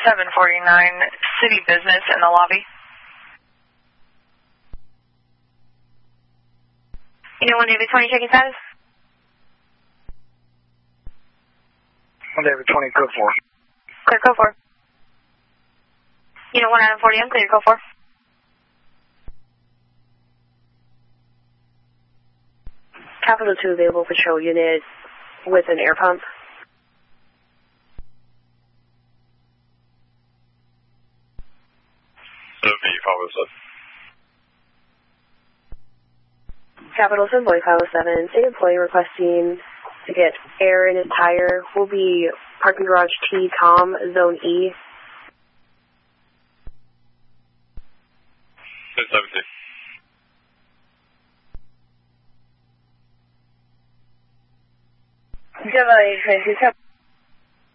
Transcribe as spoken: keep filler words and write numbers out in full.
seven forty-nine, City Business in the lobby. Unit one David twenty, checking status. one David twenty, code four. Clear, code four. Unit one Adam forty M, clear, code four. Capital two available patrol unit with an air pump. Capital seven, Boy five oh seven, state employee requesting to get air in his tire. Will be parking garage T, com, zone E. ten seventeen. Gemini, thank you.